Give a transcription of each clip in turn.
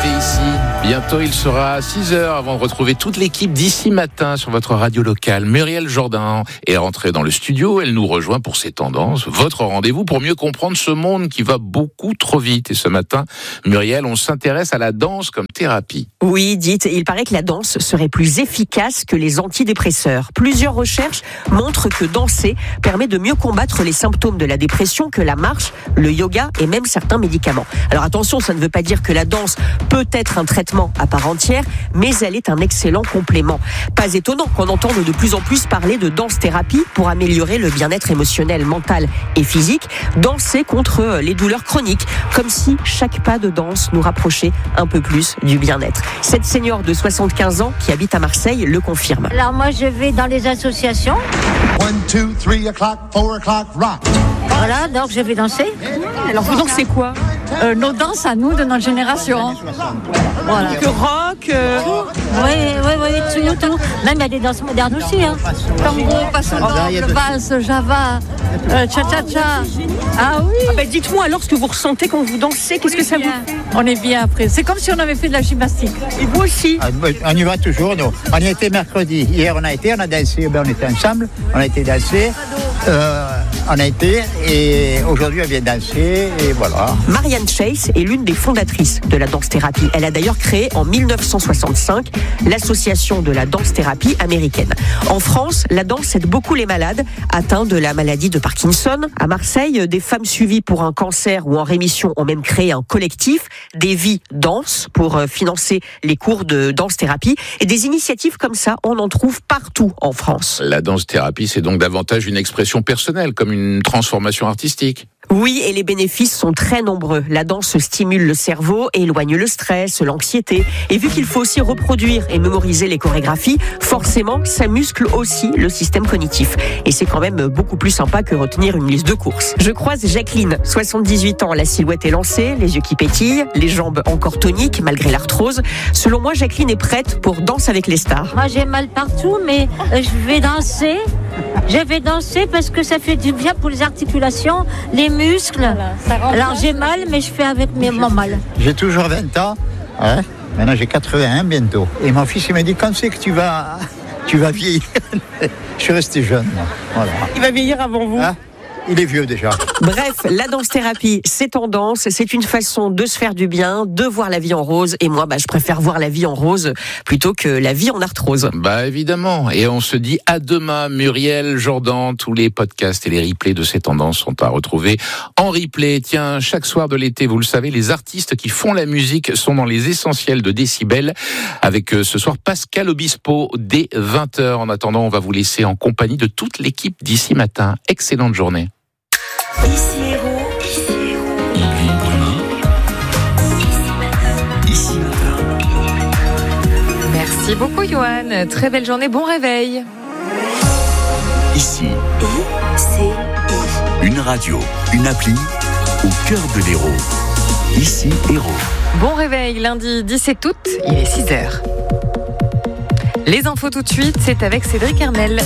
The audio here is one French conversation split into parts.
arrivé ici. Bientôt, il sera 6h avant de retrouver toute l'équipe d'ici matin sur votre radio locale. Muriel Jourdain est rentrée dans le studio. Elle nous rejoint pour ses tendances. Votre rendez-vous pour mieux comprendre ce monde qui va beaucoup trop vite. Et ce matin, Muriel, on s'intéresse à la danse comme thérapie. Oui, dites, il paraît que la danse serait plus efficace que les antidépresseurs. Plusieurs recherches montrent que danser permet de mieux combattre les symptômes de la dépression que la marche, le yoga et même certains médicaments. Alors attention, ça ne veut pas dire que la danse peut être un traitement à part entière, mais elle est un excellent complément. Pas étonnant qu'on entende de plus en plus parler de danse-thérapie pour améliorer le bien-être émotionnel, mental et physique, danser contre les douleurs chroniques, comme si chaque pas de danse nous rapprochait un peu plus du bien-être. Cette senior de 75 ans qui habite à Marseille le confirme. Alors moi je vais dans les associations. 1, 2, 3 o'clock, 4 o'clock, rock. Voilà, donc je vais danser. Alors vous dansez quoi ? Nos danses à nous de notre génération. Voilà. Que rock Oui, tout. Même il y a des danses modernes aussi. Tango, passo-doble, valse, java, cha-cha-cha. Ah oui. Dites-moi alors ce que vous ressentez quand vous dansez. Qu'est-ce que ça vous fait ? On est bien après. C'est comme si on avait fait de la gymnastique. Et vous aussi ? On y va toujours, nous. On y était mercredi. Hier, on a dansé, on était ensemble. On a été danser. On a été, et aujourd'hui, elle vient danser, et voilà. Marianne Chase est l'une des fondatrices de la danse-thérapie. Elle a d'ailleurs créé en 1965 l'association de la danse-thérapie américaine. En France, la danse aide beaucoup les malades atteints de la maladie de Parkinson. À Marseille, des femmes suivies pour un cancer ou en rémission ont même créé un collectif, Des Vies Danse, pour financer les cours de danse-thérapie. Et des initiatives comme ça, on en trouve partout en France. La danse-thérapie, c'est donc davantage une expression personnelle, comme une transformation artistique. Oui, et les bénéfices sont très nombreux. La danse stimule le cerveau et éloigne le stress, l'anxiété. Et vu qu'il faut aussi reproduire et mémoriser les chorégraphies, forcément, ça muscle aussi le système cognitif. Et c'est quand même beaucoup plus sympa que retenir une liste de courses. Je croise Jacqueline, 78 ans, la silhouette est lancée, les yeux qui pétillent, les jambes encore toniques malgré l'arthrose. Selon moi, Jacqueline est prête pour Danse avec les stars. Moi j'ai mal partout, mais je vais danser. Je vais danser parce que ça fait du bien pour les articulations, les muscles. Voilà, alors j'ai mal, mais je fais avec mon mal. J'ai toujours 20 ans. Hein. Maintenant, j'ai 81 bientôt. Et mon fils, il m'a dit, quand c'est que tu vas vieillir? Je suis resté jeune, moi. Voilà. Il va vieillir avant vous. Il est vieux déjà. Bref, la danse-thérapie, c'est tendance, c'est une façon de se faire du bien, de voir la vie en rose. Et moi, je préfère voir la vie en rose plutôt que la vie en arthrose. Évidemment. Et on se dit à demain, Muriel Jourdain. Tous les podcasts et les replays de ces tendances sont à retrouver en replay. Tiens, chaque soir de l'été, vous le savez, les artistes qui font la musique sont dans les essentiels de Décibel. Avec ce soir Pascal Obispo dès 20h. En attendant, on va vous laisser en compagnie de toute l'équipe d'ici matin. Excellente journée. Ici Héros, il vit demain, ici matin. Merci beaucoup Johan, très belle journée, bon réveil. Ici, une radio, une appli au cœur de l'Hérault. Ici Hérault. Bon réveil, lundi 17 août, il est 6h. Les infos tout de suite, c'est avec Cédric Armel.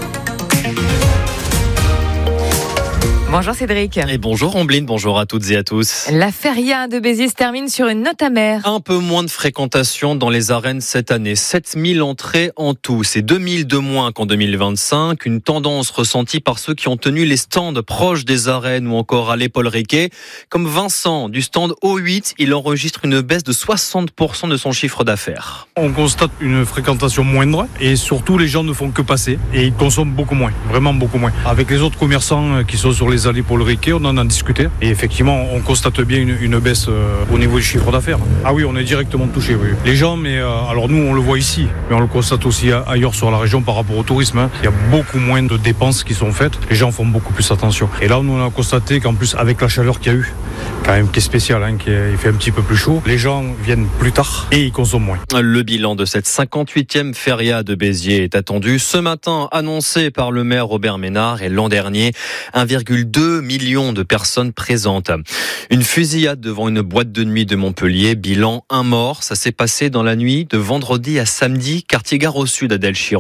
Bonjour Cédric. Et bonjour Ambline, bonjour à toutes et à tous. La feria de Béziers se termine sur une note amère. Un peu moins de fréquentation dans les arènes cette année, 7000 entrées en tout. C'est 2000 de moins qu'en 2025, une tendance ressentie par ceux qui ont tenu les stands proches des arènes ou encore à l'Épaule Riquet. Comme Vincent du stand O8, il enregistre une baisse de 60% de son chiffre d'affaires. On constate une fréquentation moindre et surtout les gens ne font que passer et ils consomment beaucoup moins, vraiment beaucoup moins. Avec les autres commerçants qui sont sur les allées pour le Riquet, on en a discuté et effectivement on constate bien une baisse au niveau du chiffre d'affaires. Ah oui, on est directement touché. Oui. Les gens, alors nous on le voit ici, mais on le constate aussi ailleurs sur la région par rapport au tourisme. Il y a beaucoup moins de dépenses qui sont faites. Les gens font beaucoup plus attention. Et là, nous on a constaté qu'en plus avec la chaleur qu'il y a eu, quand même qui est spécial, il fait un petit peu plus chaud. Les gens viennent plus tard et ils consomment moins. Le bilan de cette 58e feria de Béziers est attendu ce matin, annoncé par le maire Robert Ménard, et l'an dernier, 1,2 million de personnes présentes. Une fusillade devant une boîte de nuit de Montpellier, bilan 1 mort. Ça s'est passé dans la nuit de vendredi à samedi, quartier Gare au Sud à Delchiron.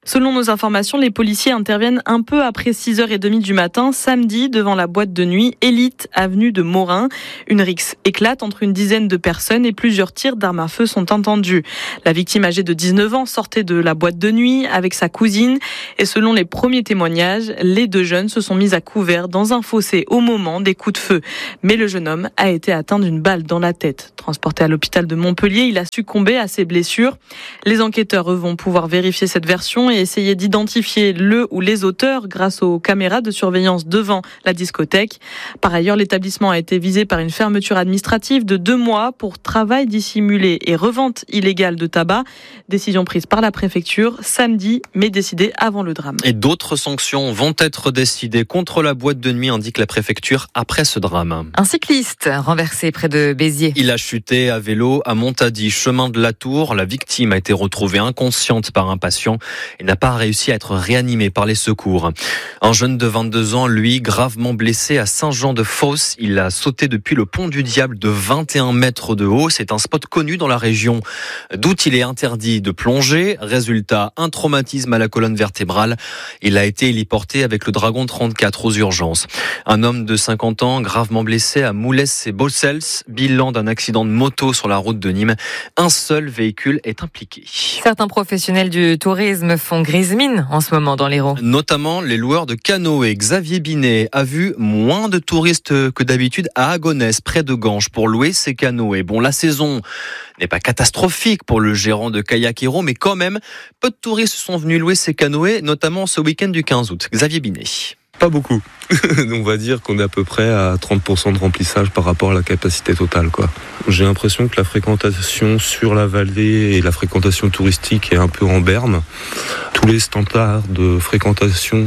Selon nos informations, les policiers interviennent un peu après 6h30 du matin, samedi, devant la boîte de nuit Élite, avenue de Morin. Une rixe éclate entre une dizaine de personnes et plusieurs tirs d'armes à feu sont entendus. La victime âgée de 19 ans sortait de la boîte de nuit avec sa cousine et selon les premiers témoignages, les deux jeunes se sont mis à couvert dans un fossé au moment des coups de feu. Mais le jeune homme a été atteint d'une balle dans la tête. Transporté à l'hôpital de Montpellier, il a succombé à ses blessures. Les enquêteurs, eux, vont pouvoir vérifier cette version et essayer d'identifier le ou les auteurs grâce aux caméras de surveillance devant la discothèque. Par ailleurs, l'établissement a été visé par une fermeture administrative de 2 mois pour travail dissimulé et revente illégale de tabac. Décision prise par la préfecture samedi, mais décidée avant le drame. Et d'autres sanctions vont être décidées contre la boîte de nuit, indique la préfecture, après ce drame. Un cycliste renversé près de Béziers. Il a chuté à vélo à Montady, chemin de la Tour. La victime a été retrouvée inconsciente par un patient et n'a pas réussi à être réanimé par les secours. Un jeune de 22 ans, lui, gravement blessé à Saint-Jean-de-Fosse. Il a sauté depuis le pont du Diable de 21 mètres de haut. C'est un spot connu dans la région, d'où il est interdit de plonger. Résultat, un traumatisme à la colonne vertébrale. Il a été héliporté avec le Dragon 34 aux urgences. Un homme de 50 ans, gravement blessé à Moulès et Bossels. Bilan d'un accident de moto sur la route de Nîmes. Un seul véhicule est impliqué. Certains professionnels du tourisme font grise mine en ce moment dans l'Hérault. Notamment les loueurs de canoë. Xavier Binet a vu moins de touristes que d'habitude à Agonès, près de Ganges, pour louer ses canoës. Bon, la saison n'est pas catastrophique pour le gérant de Kayak Hérault, mais quand même, peu de touristes sont venus louer ses canoës, notamment ce week-end du 15 août. Xavier Binet. Pas beaucoup. On va dire qu'on est à peu près à 30% de remplissage par rapport à la capacité totale, quoi. J'ai l'impression que la fréquentation sur la vallée et la fréquentation touristique est un peu en berne. Tous les standards de fréquentation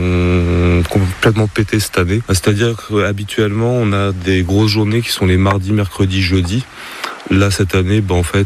sont complètement pétés cette année. C'est-à-dire qu'habituellement, on a des grosses journées qui sont les mardis, mercredis, jeudis. Là, cette année,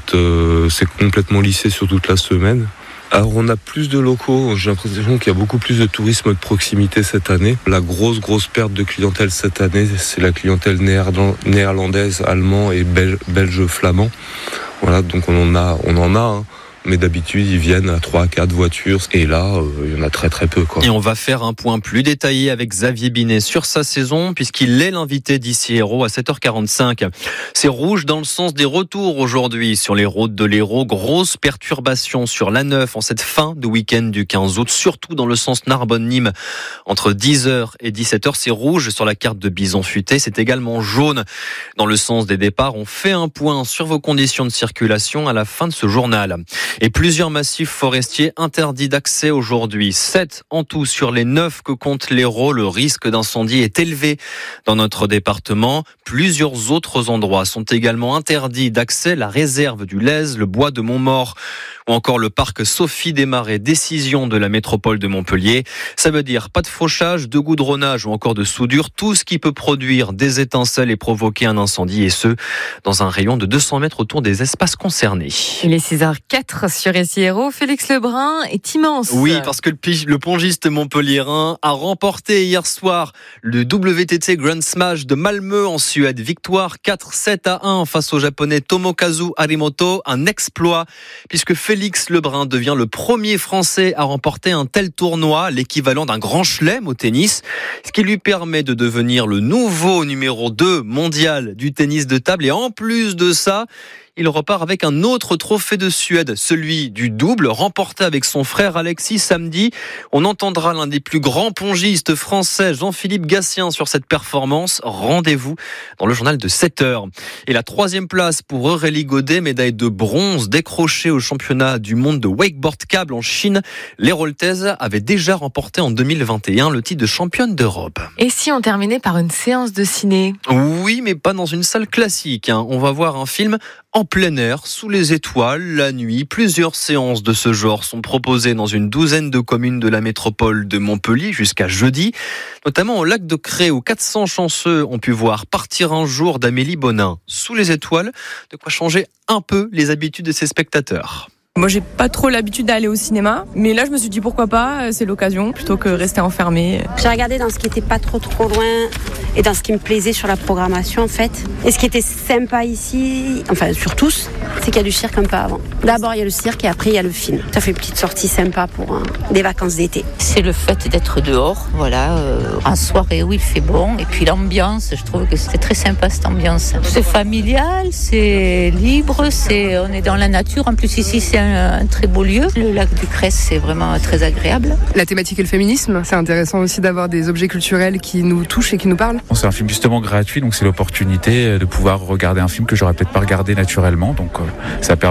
c'est complètement lissé sur toute la semaine. Alors on a plus de locaux, j'ai l'impression qu'il y a beaucoup plus de tourisme de proximité cette année. La grosse perte de clientèle cette année, c'est la clientèle néerlandaise, allemand et belge flamand. Voilà, donc on en a. Mais d'habitude, ils viennent à 3-4 voitures. Et là, il y en a très peu, quoi. Et on va faire un point plus détaillé avec Xavier Binet sur sa saison, puisqu'il est l'invité d'ici Hérault à 7h45. C'est rouge dans le sens des retours aujourd'hui sur les routes de l'Hérault. Grosse perturbation sur l'A9 en cette fin de week-end du 15 août, surtout dans le sens Narbonne-Nîmes. Entre 10h et 17h, c'est rouge sur la carte de Bison Futé. C'est également jaune dans le sens des départs. On fait un point sur vos conditions de circulation à la fin de ce journal. Et plusieurs massifs forestiers interdits d'accès aujourd'hui. 7 en tout sur les 9 que compte l'Hérault. Le risque d'incendie est élevé dans notre département. Plusieurs autres endroits sont également interdits d'accès. La réserve du Lez, le bois de Montmort ou encore le parc Sophie des Marais. Décision de la métropole de Montpellier. Ça veut dire pas de fauchage, de goudronnage ou encore de soudure. Tout ce qui peut produire des étincelles et provoquer un incendie, et ce, dans un rayon de 200 mètres autour des espaces concernés. Il est 6h04 sur SI Hérault. Félix Lebrun est immense. Oui, parce que le pongiste montpelliérain a remporté hier soir le WTT Grand Smash de Malmö en Suède. Victoire 4-7-1 face au japonais Tomokazu Harimoto. Un exploit, puisque Félix Lebrun devient le premier Français à remporter un tel tournoi, l'équivalent d'un grand chelem au tennis, ce qui lui permet de devenir le nouveau numéro 2 mondial du tennis de table. Et en plus de ça, il repart avec un autre trophée de Suède, celui du double, remporté avec son frère Alexis samedi. On entendra l'un des plus grands pongistes français, Jean-Philippe Gatien, sur cette performance. Rendez-vous dans le journal de 7h. Et la 3e place pour Aurélie Godet, médaille de bronze décrochée au championnat du monde de wakeboard câble en Chine. L'Héraultaise avait déjà remporté en 2021 le titre de championne d'Europe. Et si on terminait par une séance de ciné ? Oui, mais pas dans une salle classique. On va voir un film en plein air, sous les étoiles, la nuit. Plusieurs séances de ce genre sont proposées dans une douzaine de communes de la métropole de Montpellier jusqu'à jeudi, notamment au lac de Cré où 400 chanceux ont pu voir Partir un jour d'Amélie Bonin. Sous les étoiles, de quoi changer un peu les habitudes de ses spectateurs. Moi, j'ai pas trop l'habitude d'aller au cinéma, mais là, je me suis dit pourquoi pas, c'est l'occasion, plutôt que rester enfermé. J'ai regardé dans ce qui était pas trop loin et dans ce qui me plaisait sur la programmation, en fait. Et ce qui était sympa ici, enfin sur tous, c'est qu'il y a du cirque un peu avant. D'abord, il y a le cirque et après, il y a le film. Ça fait une petite sortie sympa pour des vacances d'été. C'est le fait d'être dehors, voilà, en soirée où il fait bon. Et puis l'ambiance, je trouve que c'est très sympa cette ambiance. C'est familial, c'est libre, on est dans la nature. En plus, ici, c'est un très beau lieu. Le lac du Crest, c'est vraiment très agréable. La thématique est le féminisme. C'est intéressant aussi d'avoir des objets culturels qui nous touchent et qui nous parlent. C'est un film justement gratuit, donc c'est l'opportunité de pouvoir regarder un film que j'aurais peut-être pas regardé naturellement. Donc ça permet